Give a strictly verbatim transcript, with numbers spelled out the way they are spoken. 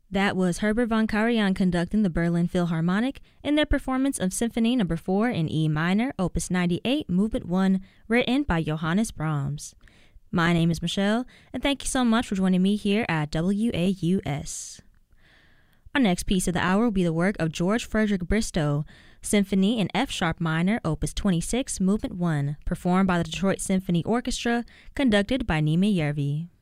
That was Herbert von Karajan conducting the Berlin Philharmonic in their performance of Symphony Number four in E minor, Opus ninety-eight, Movement one, written by Johannes Brahms. My name is Michelle, and thank you so much for joining me here at W A U S. Our next piece of the hour will be the work of George Frederick Bristow, Symphony in F-sharp minor, Opus twenty-six, Movement one, performed by the Detroit Symphony Orchestra, conducted by Nima Järvi.